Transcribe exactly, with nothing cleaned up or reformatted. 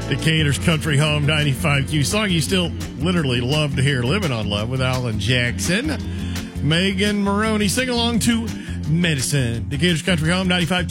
Decatur's Country Home ninety-five Q. Song you still literally love to hear, Living on Love with Alan Jackson. Megan Maroney, sing along to Medicine. Decatur's Country Home ninety-five Q.